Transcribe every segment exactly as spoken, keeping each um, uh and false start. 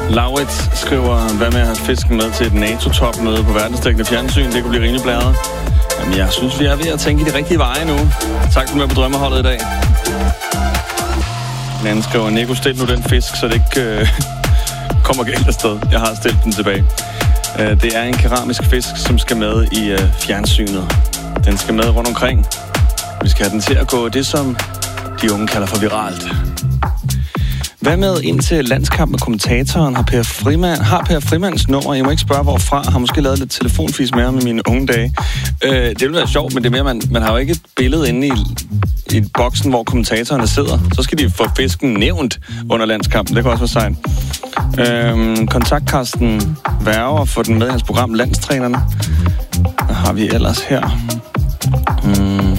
Laurits skriver, hvad med at have fisken med til et NATO-topmøde på verdensdækkende fjernsyn? Det kunne blive rimelig bladret. Jamen, jeg synes, vi er ved at tænke i de rigtige veje nu. Tak for med på drømmeholdet i dag. En anden skriver, Nico, stil nu den fisk, så det ikke øh, kommer galt afsted. Jeg har stillet den tilbage. Øh, det er en keramisk fisk, som skal med i øh, fjernsynet. Den skal med rundt omkring. Vi skal have den til at gå det, som de unge kalder for viralt. Hvad med ind til landskamp med kommentatoren? Har Per Frimand, har Per Frimands nummer? Jeg må ikke spørge, hvorfra. Har måske lavet lidt telefonfis med ham i mine unge dage. Øh, det ville være sjovt, men det er mere, man, man har jo ikke et billede inde i, i boksen, hvor kommentatorerne sidder. Så skal de få fisken nævnt under landskampen. Det kan også være sejt. Øh, kontakt Carsten Værge og få den med i hans program Landstrænerne. Hvad har vi ellers her? Hmm.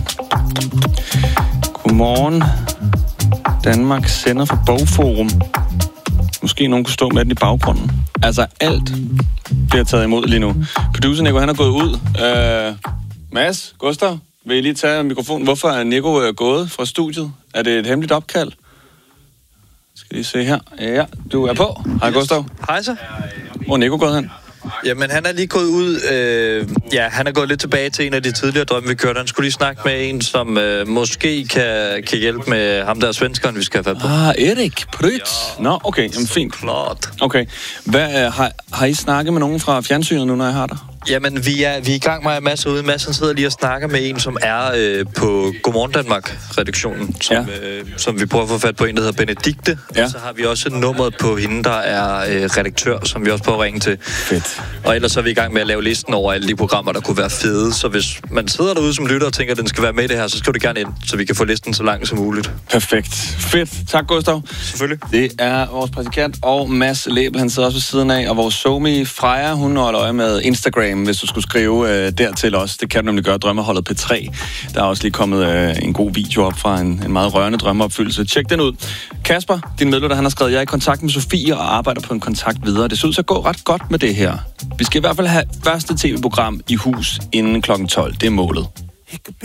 Godmorgen. Danmark sender for Bogforum. Måske nogen kunne stå med den i baggrunden. Altså, alt bliver taget imod lige nu. Producer Nico, han er gået ud. Øh, Mads, Gustav, vil I lige tage mikrofonen? Hvorfor er Nico øh, gået fra studiet? Er det et hemmeligt opkald? Skal I se her. Ja, du er på. Hej, Gustav. Hej så. Hvor er Nico gået hen? Jamen, han er lige gået ud. Øh, ja, han er gået lidt tilbage til en af de tidligere drømme, vi kørte. Han skulle lige snakke med en, som øh, måske kan, kan hjælpe med ham der svenskeren, vi skal have fat på. Ah, Erik Prytz. Ja. Nå, okay. Jamen, fint. Klart. Okay. Hvad, øh, har, har I snakket med nogen fra fjernsynet nu, når jeg har dig? Jamen, vi er, vi er i gang med at Mads ude. Mads, han sidder lige og snakker med en, som er øh, på Godmorgen Danmark-redaktionen, som, ja. øh, som vi prøver at få fat på, en, der hedder Benedikte. Ja. Og så har vi også nummeret på hende, der er øh, redaktør, som vi også prøver at ringe til. Fedt. Og ellers er vi i gang med at lave listen over alle de programmer, der kunne være fede. Så hvis man sidder derude som lytter og tænker, at den skal være med i det her, så skal du gerne ind, så vi kan få listen så langt som muligt. Perfekt. Fedt. Tak, Gustav. Selvfølgelig. Det er vores praktikant og Mads Lebel, han sidder også ved siden af. Og vores somi Freja, hun holder øje med Instagram, hvis du skulle skrive øh, dertil også. Det kan du nemlig gøre, Drømmeholdet P tre. Der er også lige kommet øh, en god video op fra en, en meget rørende drømmeopfyldelse. Tjek den ud. Kasper, din medlytter, han har skrevet, jeg er i kontakt med Sofie og arbejder på en kontakt videre. Det ser ud til at gå ret godt med det her. Vi skal i hvert fald have første tv-program i hus inden klokken tolv. Det er målet.